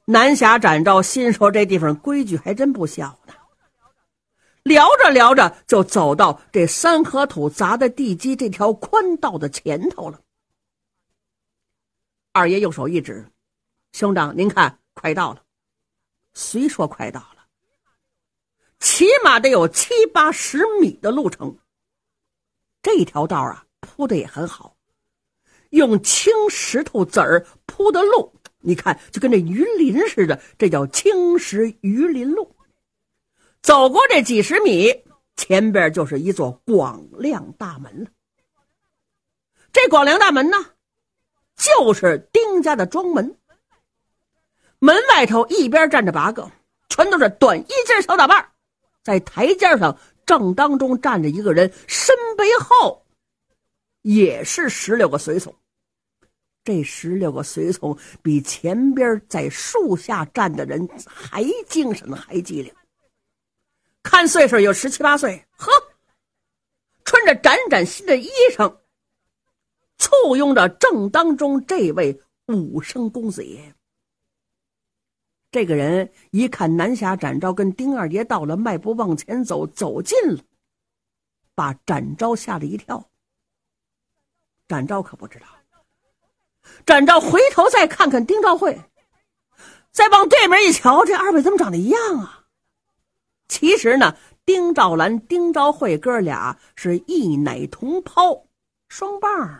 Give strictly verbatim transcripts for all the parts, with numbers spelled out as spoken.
南侠展昭心说这地方规矩还真不小呢。聊着聊着就走到这三合土砸的地基这条宽道的前头了。二爷用手一指，兄长您看快到了。虽说快到了，起码得有七八十米的路程。这条道啊铺的也很好，用青石头子儿铺的路，你看就跟这鱼鳞似的，这叫青石鱼鳞路。走过这几十米，前边就是一座广亮大门了。这广亮大门呢，就是丁家的庄门。门外头一边站着八个，全都是短衣襟小打扮，在台阶上正当中站着一个人，身背后也是十六个随从。这十六个随从比前边在树下站的人还精神还机灵，看岁数有十七八岁，呵，穿着崭崭新的衣裳，簇拥着正当中这位武生公子爷。这个人一看南侠展昭跟丁二爷到了，迈步往前走，走近了，把展昭吓了一跳。展昭可不知道，展昭回头再看看丁兆会，再往对面一瞧，这二位怎么长得一样啊？其实呢，丁兆兰、丁兆会哥俩是一奶同胞，双棒，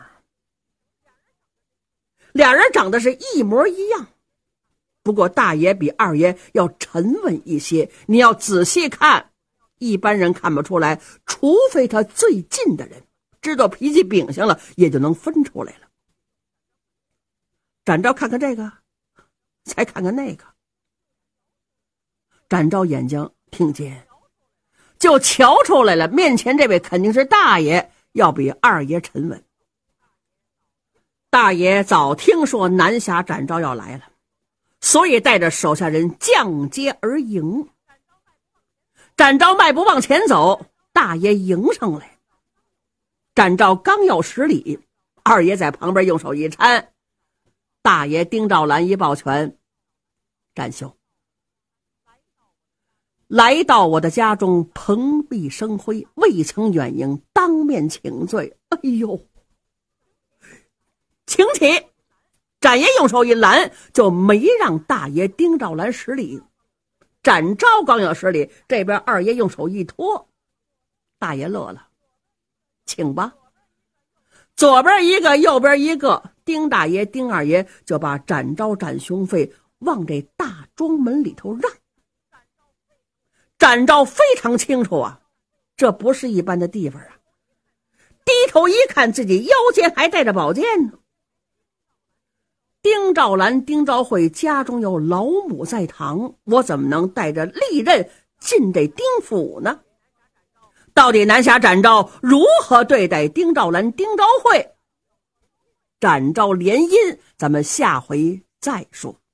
俩人长得是一模一样。不过大爷比二爷要沉稳一些，你要仔细看，一般人看不出来，除非他最近的人知道脾气秉性了，也就能分出来了。展昭看看这个，再看看那个，展昭眼睛挺尖，就瞧出来了，面前这位肯定是大爷，要比二爷沉稳。大爷早听说南侠展昭要来了，所以带着手下人降阶而迎。展昭迈步往前走，大爷迎上来。展昭刚要施礼，二爷在旁边用手一搀，大爷丁兆兰一抱拳，展兄来到我的家中，蓬荜生辉，未曾远迎，当面请罪。哎呦，请起！展爷用手一拦，就没让大爷丁兆兰施礼。展昭刚要施礼，这边二爷用手一拖，大爷乐了，请吧。左边一个，右边一个，丁大爷、丁二爷就把展昭、展兄费往这大庄门里头让。展昭非常清楚啊，这不是一般的地方啊。低头一看，自己腰间还带着宝剑呢。丁兆兰、丁兆会家中有老母在堂，我怎么能带着利刃进这丁府呢？到底南侠展昭如何对待丁兆兰、丁兆会？展昭联姻，咱们下回再说。